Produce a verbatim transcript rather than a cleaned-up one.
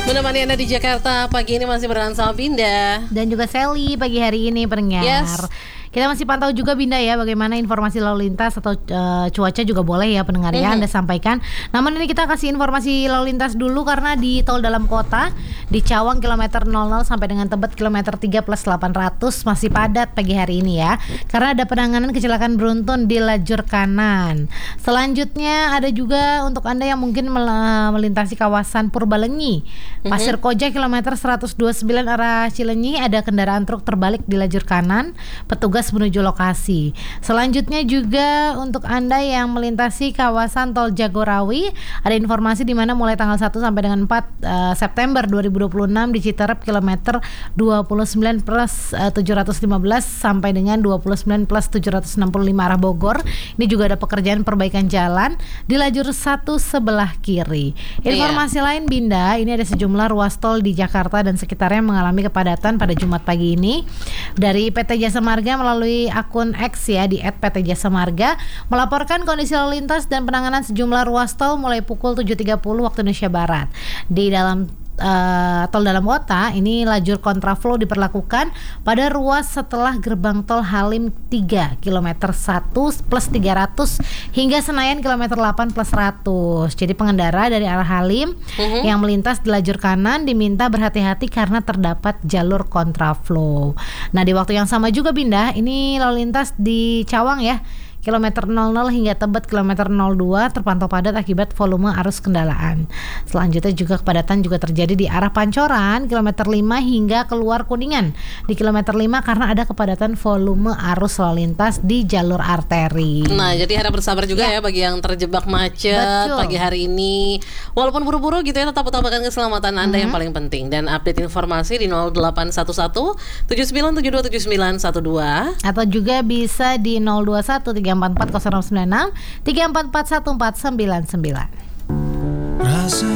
Menemani Anda di Jakarta pagi ini masih barengan sama Binda dan juga Sally pagi hari ini pendengar. Yes. Kita masih pantau juga Binda ya bagaimana informasi lalu lintas atau uh, cuaca juga boleh ya pendengar ya mm-hmm. Anda sampaikan. Namun ini kita kasih informasi lalu lintas dulu karena di tol dalam kota di Cawang kilometer nol nol sampai dengan Tebet kilometer tiga plus delapan ratus masih padat pagi hari ini ya. Karena ada penanganan kecelakaan beruntun di lajur kanan. Selanjutnya ada juga untuk Anda yang mungkin mel- melintasi kawasan Purbalenyi, mm-hmm. Pasir Koja kilometer seratus dua puluh sembilan arah Cilenyi ada kendaraan truk terbalik di lajur kanan. Petugas menuju lokasi. Selanjutnya juga untuk Anda yang melintasi kawasan Tol Jagorawi, ada informasi di mana mulai tanggal satu sampai dengan empat uh, September dua ribu dua puluh enam di Citerep kilometer dua puluh sembilan plus uh, tujuh ratus lima belas sampai dengan dua puluh sembilan plus tujuh ratus enam puluh lima arah Bogor. Ini juga ada pekerjaan perbaikan jalan di lajur satu sebelah kiri. Informasi yeah. lain Binda, ini ada sejumlah ruas tol di Jakarta dan sekitarnya mengalami kepadatan pada Jumat pagi ini. Dari P T Jasa Marga melalui akun X ya di et pe te Jasa Marga melaporkan kondisi lalu lintas dan penanganan sejumlah ruas tol mulai pukul tujuh tiga puluh waktu Indonesia Barat. Di dalam Uh, tol dalam kota ini lajur kontraflow diperlakukan pada ruas setelah gerbang tol Halim tiga kilometer satu plus tiga ratus hingga Senayan kilometer delapan plus seratus. Jadi pengendara dari arah Halim uh-huh. yang melintas di lajur kanan diminta berhati-hati karena terdapat jalur kontraflow. Nah di waktu yang sama juga Binda, ini lalu lintas di Cawang ya, kilometer nol nol hingga Tebet kilometer nol dua terpantau padat akibat volume arus kendaraan. Selanjutnya juga kepadatan juga terjadi di arah Pancoran kilometer lima hingga keluar Kuningan di kilometer lima karena ada kepadatan volume arus lalu lintas di jalur arteri. Nah, jadi harap bersabar juga ya, ya bagi yang terjebak macet Betul. pagi hari ini. Walaupun buru-buru gitu ya, tetap utamakan keselamatan Anda mm-hmm. yang paling penting, dan update informasi di nol delapan satu satu tujuh sembilan tujuh dua tujuh sembilan satu dua atau juga bisa di nol dua satu tiga empat empat nol nol sembilan enam tiga empat empat satu empat sembilan sembilan.